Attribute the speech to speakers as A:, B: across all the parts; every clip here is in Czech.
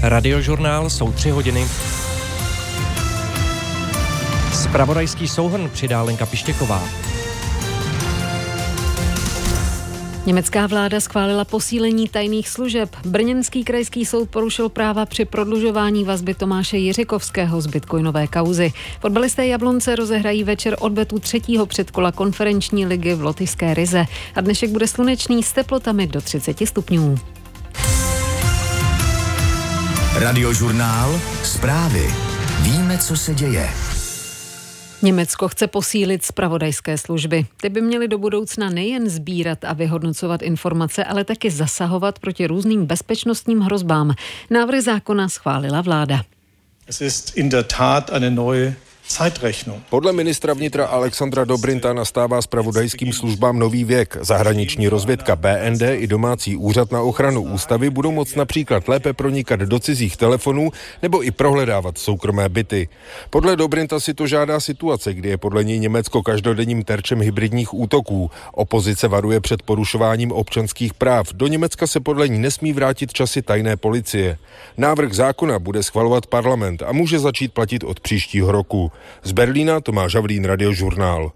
A: Radiožurnál, jsou 3 hodiny. Zpravodajský souhrn přidá Lenka Pištěková.
B: Německá vláda schválila posílení tajných služeb. Brněnský krajský soud porušil práva při prodlužování vazby Tomáše Jiřikovského z bitcoinové kauzy. Fotbalisté Jablonce rozehrají večer odvetu 3. předkola konferenční ligy v lotyšské Rize. A dnešek bude slunečný s teplotami do 30 stupňů.
C: Radiožurnál, zprávy. Víme, co se děje.
B: Německo chce posílit zpravodajské služby. Ty by měly do budoucna nejen sbírat a vyhodnocovat informace, ale taky zasahovat proti různým bezpečnostním hrozbám. Návrh zákona schválila vláda.
D: Es ist in der Tat eine neue Zeitrechnung.
E: Podle ministra vnitra Alexandra Dobrinta nastává zpravodajským službám nový věk. Zahraniční rozvědka BND i domácí úřad na ochranu ústavy budou moct například lépe pronikat do cizích telefonů nebo i prohledávat soukromé byty. Podle Dobrinta si to žádá situace, kdy je podle něj Německo každodenním terčem hybridních útoků. Opozice varuje před porušováním občanských práv. Do Německa se podle ní nesmí vrátit časy tajné policie. Návrh zákona bude schvalovat parlament a může začít platit od příštího roku. Z Berlína Tomáš Havlín, Radiožurnál.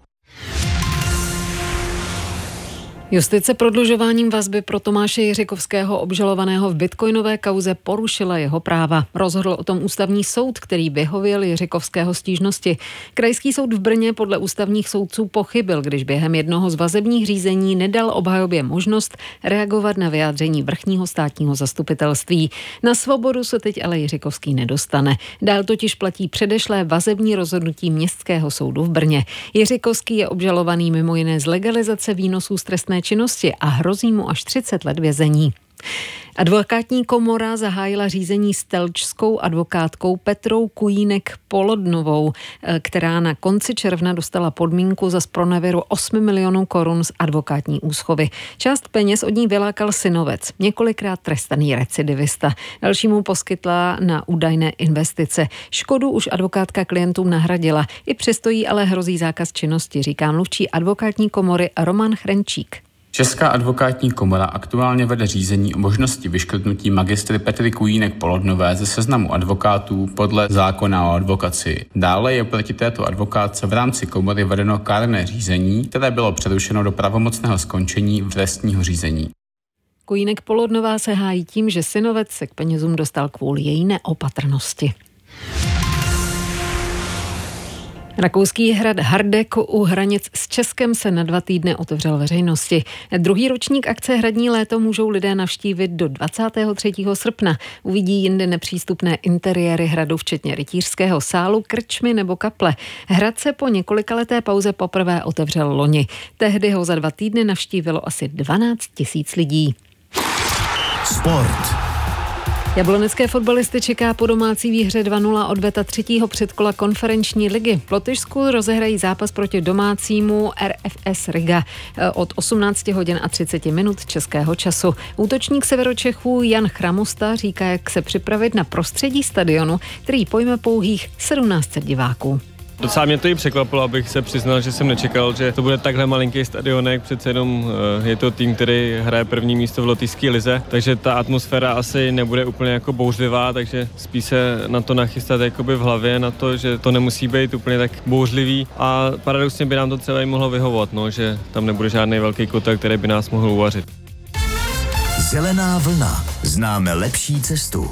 B: Justice prodlužováním vazby pro Tomáše Jiřikovského obžalovaného v bitcoinové kauze porušila jeho práva. Rozhodl o tom ústavní soud, který vyhověl Jiřikovského stížnosti. Krajský soud v Brně podle ústavních soudců pochybil, když během jednoho z vazebních řízení nedal obhajobě možnost reagovat na vyjádření vrchního státního zastupitelství. Na svobodu se teď ale Jiřikovský nedostane. Dál totiž platí předešlé vazební rozhodnutí Městského soudu v Brně. Jiřikovský je obžalovaný mimo jiné z legalizace výnosů z trestné činnosti a hrozí mu až 30 let vězení. Advokátní komora zahájila řízení s telčskou advokátkou Petrou Kujínek-Polodnovou, která na konci června dostala podmínku za zpronevěru 8 milionů korun z advokátní úschovy. Část peněz od ní vylákal synovec, několikrát trestaný recidivista. Dalšímu poskytla na údajné investice. Škodu už advokátka klientům nahradila. I přesto jí ale hrozí zákaz činnosti, říká mluvčí advokátní komory Roman Chrenčík.
F: Česká advokátní komora aktuálně vede řízení o možnosti vyškrtnutí magistry Petry Kujínek-Polodnové ze seznamu advokátů podle zákona o advokacii. Dále je proti této advokátce v rámci komory vedeno kárné řízení, které bylo přerušeno do pravomocného skončení trestního řízení.
B: Kujínek-Polodnová se hájí tím, že synovec se k penězům dostal kvůli její neopatrnosti. Rakouský hrad Hardegg u hranic s Českem se na 2 týdny otevřel veřejnosti. Druhý ročník akce Hradní léto můžou lidé navštívit do 23. srpna. Uvidí jinde nepřístupné interiéry hradu, včetně rytířského sálu, krčmy nebo kaple. Hrad se po několikaleté pauze poprvé otevřel loni. Tehdy ho za 2 týdny navštívilo asi 12 000 lidí.
C: Sport.
B: Jablonecké fotbalisty čeká po domácí výhře 2-0 odveta 3. předkola konferenční ligy. V Lotyšsku rozehrají zápas proti domácímu RFS Riga od 18 hodin a 30 minut českého času. Útočník Severočechů Jan Chramosta říká, jak se připravit na prostředí stadionu, který pojme pouhých 1700 diváků.
G: Docela mě to i překvapilo, abych se přiznal, že jsem nečekal, že to bude takhle malinký stadionek, přece jenom je to tým, který hraje první místo v lotyšské lize, takže ta atmosféra asi nebude úplně jako bouřlivá, takže spíš se na to nachystat jakoby v hlavě, na to, že to nemusí být úplně tak bouřlivý a paradoxně by nám to třeba i mohlo vyhovovat, no, že tam nebude žádný velký kotel, který by nás mohl uvařit.
C: Zelená vlna. Známe lepší cestu.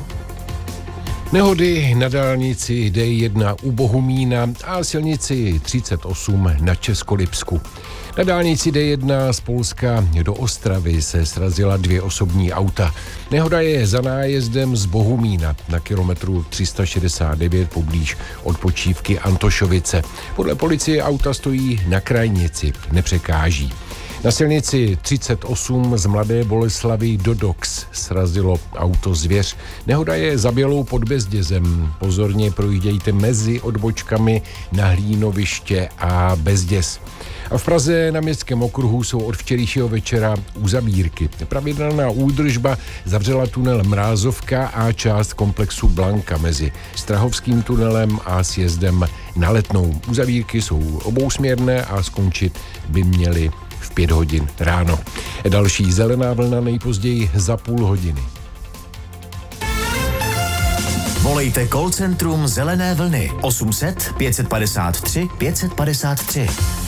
H: Nehody na dálnici D1 u Bohumína a silnici 38 na Českolipsku. Na dálnici D1 z Polska do Ostravy se srazila 2 osobní auta. Nehoda je za nájezdem z Bohumína na kilometru 369 poblíž odpočívky Antošovice. Podle policie auta stojí na krajnici, nepřekáží. Na silnici 38 z Mladé Boleslavi do Dox srazilo auto Zvěř. Nehoda je za Bělou pod Bezdězem. Pozorně projíždějte mezi odbočkami na Hlínoviště a Bezděz. A v Praze na Městském okruhu jsou od včerejšího večera uzavírky. Pravidelná údržba zavřela tunel Mrázovka a část komplexu Blanka mezi Strahovským tunelem a sjezdem na Letnou. Uzavírky jsou obousměrné a skončit by měly v 5 hodin ráno. Další zelená vlna nejpozději za půl hodiny.
C: Volejte call centrum Zelené vlny 800 553 553.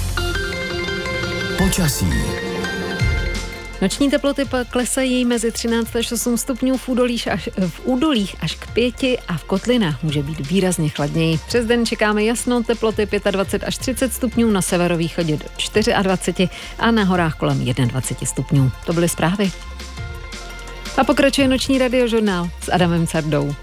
C: Počasí.
B: Noční teploty pak klesají mezi 13 až 8 stupňů, v údolích až k 5 a v kotlinách může být výrazně chladněji. Přes den čekáme jasno, teploty 25 až 30 stupňů, na severovýchodě do 24 a na horách kolem 21 stupňů. To byly zprávy. A pokračuje noční radiožurnál s Adamem Cardou.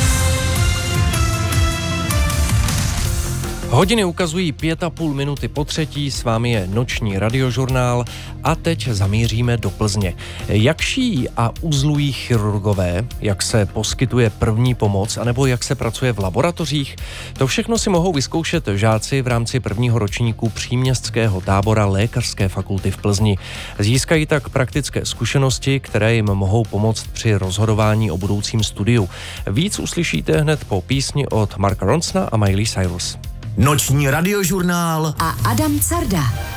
A: Hodiny ukazují 5,5 minuty po třetí, s vámi je noční radiožurnál a teď zamíříme do Plzně. Jak šijí a uzlují chirurgové, jak se poskytuje první pomoc, anebo jak se pracuje v laboratořích, to všechno si mohou vyzkoušet žáci v rámci prvního ročníku příměstského tábora Lékařské fakulty v Plzni. Získají tak praktické zkušenosti, které jim mohou pomoct při rozhodování o budoucím studiu. Víc uslyšíte hned po písni od Marka Ronsona a Miley Cyrus.
C: Noční radiožurnál
I: a Adam Carda.